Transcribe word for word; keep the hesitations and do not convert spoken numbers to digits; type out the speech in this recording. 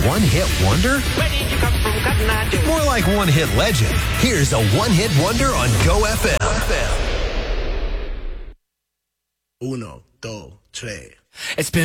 one-hit wonder? Where did you come from, Cotton Eye Joe? More like one-hit legend. Here's a one-hit wonder on Go F M. Uno, dos, tres. It's been